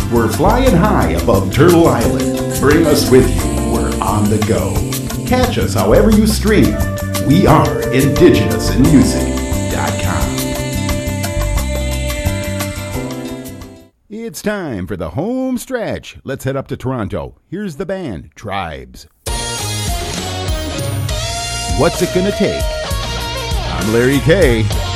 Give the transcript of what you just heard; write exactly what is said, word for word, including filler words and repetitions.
We're flying high above Turtle Island. Bring us with you. We're on the go. Catch us however you stream. We are indigenous in music dot com. It's time for the home stretch. Let's head up to Toronto. Here's the band, Tribes. What's it gonna take? I'm Larry K.